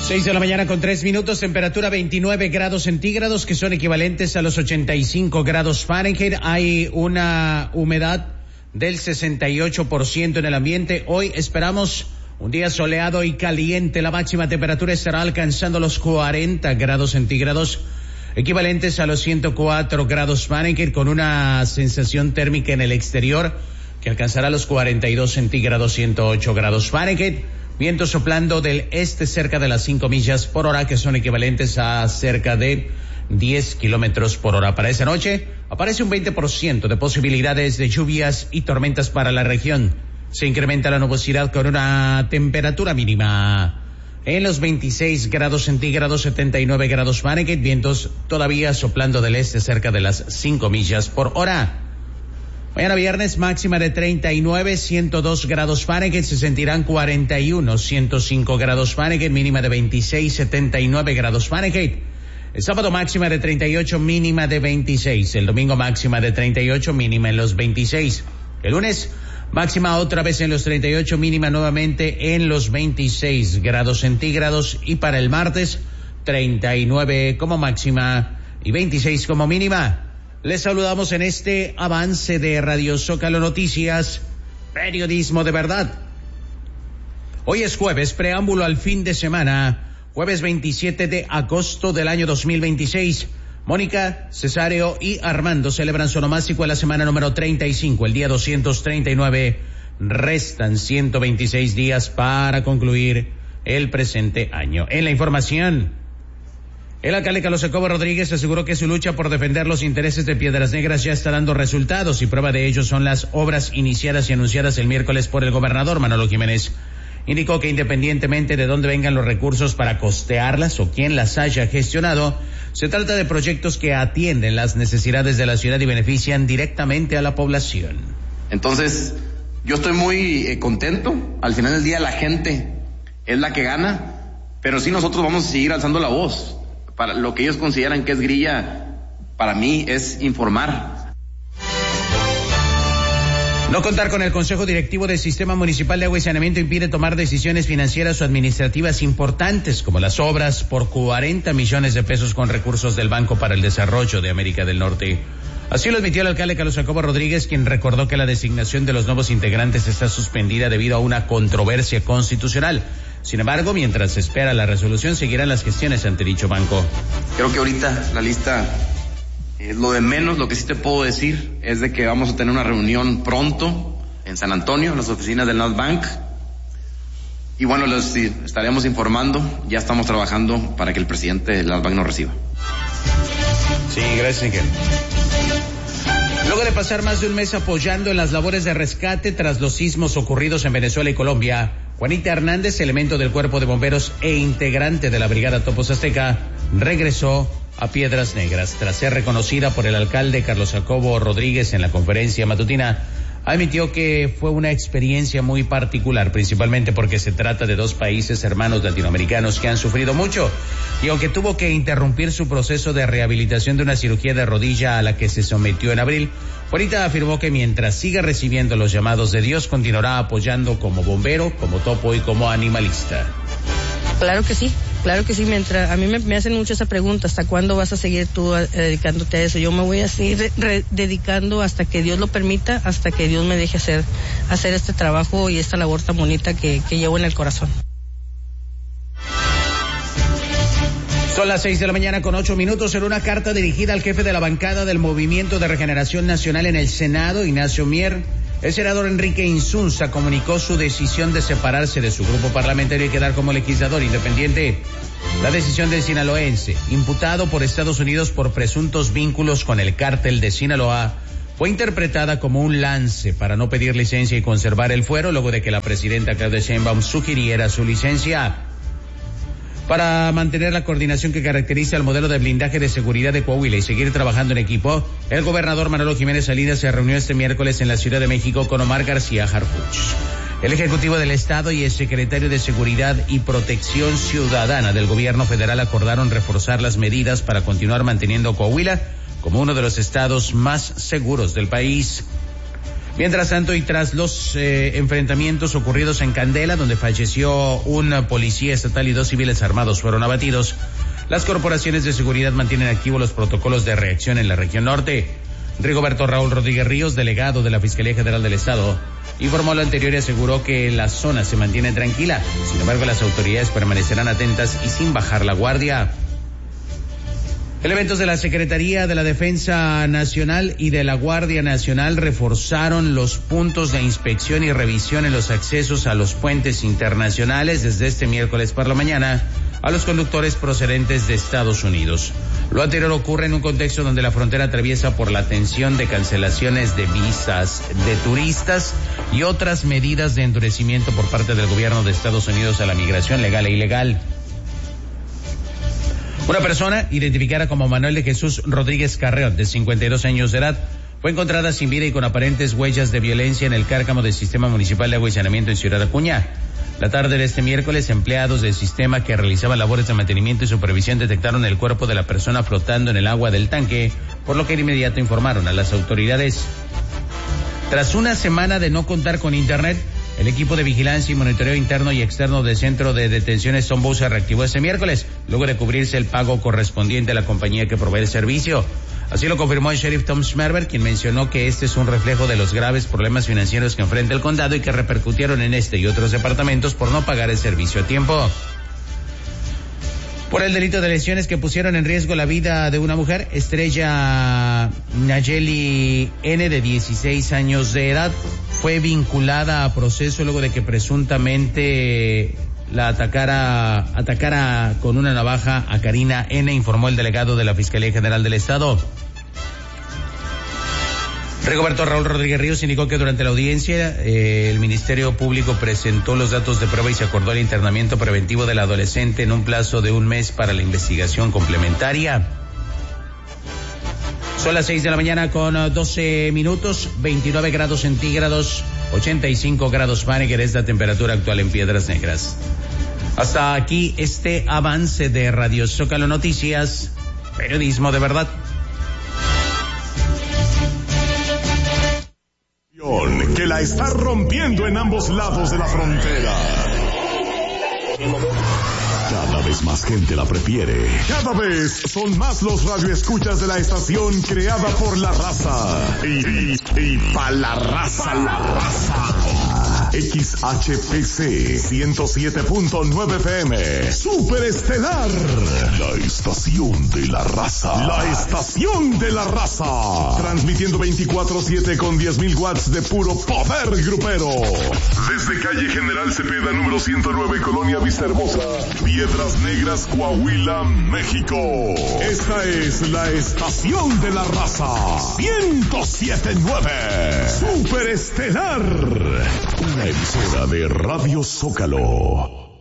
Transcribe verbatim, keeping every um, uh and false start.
Seis de la mañana con tres minutos, temperatura veintinueve grados centígrados, que son equivalentes a los ochenta y cinco grados Fahrenheit. Hay una humedad del sesenta y ocho por ciento en el ambiente. Hoy esperamos un día soleado y caliente. La máxima temperatura estará alcanzando los cuarenta grados centígrados, equivalentes a los ciento cuatro grados Fahrenheit, con una sensación térmica en el exterior que alcanzará los cuarenta y dos centígrados, ciento ocho grados Fahrenheit. Viento soplando del este cerca de las cinco millas por hora, que son equivalentes a cerca de diez kilómetros por hora. Para esa noche aparece un veinte por ciento de posibilidades de lluvias y tormentas para la región. Se incrementa la nubosidad con una temperatura mínima en los veintiséis grados centígrados, setenta y nueve grados Fahrenheit. Vientos todavía soplando del este cerca de las cinco millas por hora. Mañana viernes, máxima de treinta y nueve, ciento dos grados Fahrenheit, se sentirán cuarenta y uno, ciento cinco grados Fahrenheit, mínima de veintiséis, setenta y nueve grados Fahrenheit. El sábado máxima de treinta y ocho, mínima de veintiséis. El domingo máxima de treinta y ocho, mínima en los veintiséis. El lunes máxima otra vez en los treinta y ocho, mínima nuevamente en los veintiséis grados centígrados. Y para el martes, treinta y nueve como máxima y veintiséis como mínima. Les saludamos en este avance de Radio Zócalo Noticias, periodismo de verdad. Hoy es jueves, preámbulo al fin de semana, jueves veintisiete de agosto del año dos mil veintiséis. Mónica, Cesario y Armando celebran su onomástico en la semana número treinta y cinco, el día doscientos treinta y nueve. Restan ciento veintiséis días para concluir el presente año. En la información, el alcalde Carlos Jacobo Rodríguez aseguró que su lucha por defender los intereses de Piedras Negras ya está dando resultados, y prueba de ello son las obras iniciadas y anunciadas el miércoles por el gobernador Manolo Jiménez. Indicó que independientemente de dónde vengan los recursos para costearlas o quién las haya gestionado, se trata de proyectos que atienden las necesidades de la ciudad y benefician directamente a la población. Entonces, yo estoy muy eh, contento. Al final del día la gente es la que gana, pero sí nosotros vamos a seguir alzando la voz. Para lo que ellos consideran que es grilla, para mí es informar. No contar con el Consejo Directivo del Sistema Municipal de Agua y Saneamiento impide tomar decisiones financieras o administrativas importantes, como las obras por cuarenta millones de pesos con recursos del Banco para el Desarrollo de América del Norte. Así lo admitió el alcalde Carlos Jacobo Rodríguez, quien recordó que la designación de los nuevos integrantes está suspendida debido a una controversia constitucional. Sin embargo, mientras se espera la resolución, seguirán las gestiones ante dicho banco. Creo que ahorita la lista es lo de menos. Lo que sí te puedo decir es de que vamos a tener una reunión pronto en San Antonio, en las oficinas del North Bank. Y bueno, les estaremos informando. Ya estamos trabajando para que el presidente del North Bank nos reciba. Sí, gracias, Miguel. Luego de pasar más de un mes apoyando en las labores de rescate tras los sismos ocurridos en Venezuela y Colombia, Juanita Hernández, elemento del Cuerpo de Bomberos e integrante de la Brigada Topos Azteca, regresó a Piedras Negras. Tras ser reconocida por el alcalde Carlos Jacobo Rodríguez en la conferencia matutina, admitió que fue una experiencia muy particular, principalmente porque se trata de dos países hermanos latinoamericanos que han sufrido mucho, y aunque tuvo que interrumpir su proceso de rehabilitación de una cirugía de rodilla a la que se sometió en abril, Juanita afirmó que mientras siga recibiendo los llamados de Dios, continuará apoyando como bombero, como topo y como animalista. Claro que sí, claro que sí. Mientras a mí me, me hacen mucho esa pregunta, ¿hasta cuándo vas a seguir tú eh, dedicándote a eso? Yo me voy a seguir re, dedicando hasta que Dios lo permita, hasta que Dios me deje hacer hacer este trabajo y esta labor tan bonita que, que llevo en el corazón. Son las seis de la mañana con ocho minutos. En una carta dirigida al jefe de la bancada del Movimiento de Regeneración Nacional en el Senado, Ignacio Mier, el senador Enrique Insunza comunicó su decisión de separarse de su grupo parlamentario y quedar como legislador independiente. La decisión del sinaloense, imputado por Estados Unidos por presuntos vínculos con el cártel de Sinaloa, fue interpretada como un lance para no pedir licencia y conservar el fuero, luego de que la presidenta Claudia Sheinbaum sugiriera su licencia. Para mantener la coordinación que caracteriza el modelo de blindaje de seguridad de Coahuila y seguir trabajando en equipo, el gobernador Manolo Jiménez Salinas se reunió este miércoles en la Ciudad de México con Omar García Harfuch, el ejecutivo del Estado, y el secretario de Seguridad y Protección Ciudadana del gobierno federal. Acordaron reforzar las medidas para continuar manteniendo Coahuila como uno de los estados más seguros del país. Mientras tanto, y tras los eh, enfrentamientos ocurridos en Candela, donde falleció un policía estatal y dos civiles armados fueron abatidos, las corporaciones de seguridad mantienen activos los protocolos de reacción en la región norte. Rigoberto Raúl Rodríguez Ríos, delegado de la Fiscalía General del Estado, informó lo anterior y aseguró que la zona se mantiene tranquila. Sin embargo, las autoridades permanecerán atentas y sin bajar la guardia. Elementos de la Secretaría de la Defensa Nacional y de la Guardia Nacional reforzaron los puntos de inspección y revisión en los accesos a los puentes internacionales desde este miércoles por la mañana a los conductores procedentes de Estados Unidos. Lo anterior ocurre en un contexto donde la frontera atraviesa por la tensión de cancelaciones de visas de turistas y otras medidas de endurecimiento por parte del gobierno de Estados Unidos a la migración legal e ilegal. Una persona, identificada como Manuel de Jesús Rodríguez Carreón, de cincuenta y dos años de edad, fue encontrada sin vida y con aparentes huellas de violencia en el cárcamo del Sistema Municipal de Agua y Saneamiento en Ciudad Acuña. La tarde de este miércoles, empleados del sistema que realizaban labores de mantenimiento y supervisión detectaron el cuerpo de la persona flotando en el agua del tanque, por lo que de inmediato informaron a las autoridades. Tras una semana de no contar con internet, el equipo de vigilancia y monitoreo interno y externo del Centro de Detenciones Tombo se reactivó este miércoles, luego de cubrirse el pago correspondiente a la compañía que provee el servicio. Así lo confirmó el sheriff Tom Schmerber, quien mencionó que este es un reflejo de los graves problemas financieros que enfrenta el condado y que repercutieron en este y otros departamentos por no pagar el servicio a tiempo. Por el delito de lesiones que pusieron en riesgo la vida de una mujer, Estrella Nayeli N., de dieciséis años de edad, fue vinculada a proceso luego de que presuntamente la atacara, atacara con una navaja a Karina N., informó el delegado de la Fiscalía General del Estado. Rigoberto Raúl Rodríguez Ríos indicó que durante la audiencia eh, el Ministerio Público presentó los datos de prueba y se acordó el internamiento preventivo del adolescente en un plazo de un mes para la investigación complementaria. Son las seis de la mañana con doce minutos, veintinueve grados centígrados, ochenta y cinco grados Fahrenheit es la temperatura actual en Piedras Negras. Hasta aquí este avance de Radio Zócalo Noticias, periodismo de verdad. Que la está rompiendo en ambos lados de la frontera. Cada vez más gente la prefiere. Cada vez son más los radioescuchas de la estación creada por la raza. Y, y, y pa' la raza, la raza. X H P C ciento siete punto nueve F M. Superestelar. La estación de la raza. La estación de la raza. Transmitiendo veinticuatro siete con diez mil watts de puro poder grupero. Desde calle General Cepeda, número ciento nueve, Colonia Vista Hermosa, Piedras Negras, Coahuila, México. Esta es la estación de la raza. ciento siete punto nueve. Superestelar. Una emisora de Radio Zócalo.